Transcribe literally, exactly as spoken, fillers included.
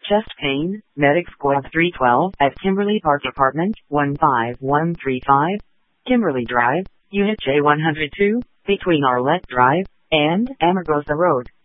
Chest pain, Medic Squad three twelve at Kimberly Park Apartment, one five one three five, Kimberly Drive, Unit J one oh two, between Arlette Drive and Amargosa Road.